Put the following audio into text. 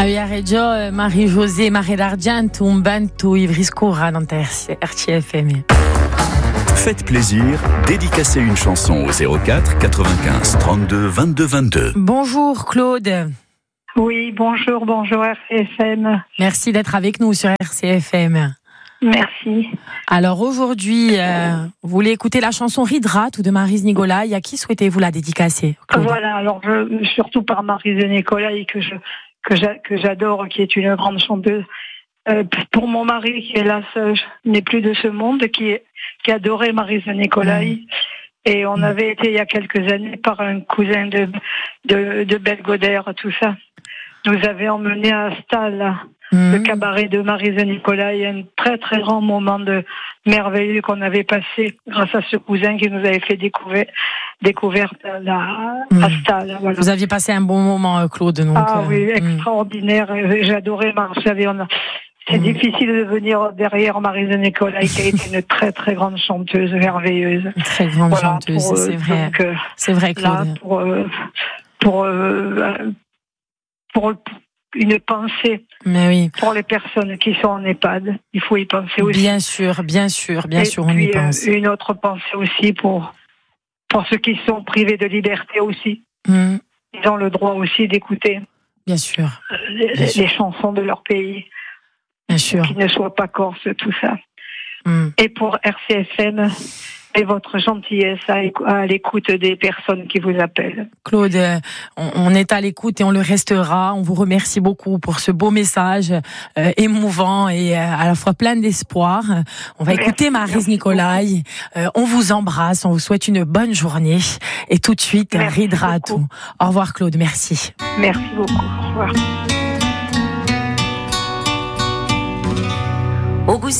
Avia Reggio, Marie-Josée, Marie d'Argento, un bento ivriscura dans RCFM. Faites plaisir, dédicacez une chanson au 04 95 32 22 22. Bonjour Claude. Oui, bonjour RCFM. Merci d'être avec nous sur RCFM. Merci. Alors aujourd'hui, vous voulez écouter la chanson Ridra de Maryse Nicolai. À qui souhaitez-vous la dédicacer, Claude? Voilà, alors surtout par Maryse Nicolai que j'adore, qui est une grande chanteuse. Pour mon mari qui hélas n'est plus de ce monde, qui adorait Maryse Nicolai. Et on avait été il y a quelques années par un cousin de Belgodère, tout ça. Nous avait emmené à Stal, le cabaret de Maryse Nicolai, un très très grand moment de merveilleux qu'on avait passé grâce à ce cousin qui nous avait fait découverte à Stal. Voilà. Vous aviez passé un bon moment, Claude. Donc, oui, extraordinaire. J'adorais c'est difficile de venir derrière Maryse Nicolai, qui a été une très très grande chanteuse, merveilleuse. Une très grande chanteuse, c'est vrai. Donc, c'est vrai, Claude. Là, pour une pensée pour les personnes qui sont en EHPAD, il faut y penser aussi. Bien sûr, on y pense. Une autre pensée aussi pour ceux qui sont privés de liberté aussi. Ils ont le droit aussi d'écouter. Bien sûr. Les chansons de leur pays. Bien sûr. Qu'ils ne soient pas corses, tout ça. Et pour RCFM, et votre gentillesse à l'écoute des personnes qui vous appellent. Claude, on est à l'écoute et on le restera. On vous remercie beaucoup pour ce beau message émouvant et à la fois plein d'espoir. On va écouter Maryse Nicolai. On vous embrasse, on vous souhaite une bonne journée. Et tout de suite, Ridra tout. Au revoir Claude, merci. Merci beaucoup, au revoir.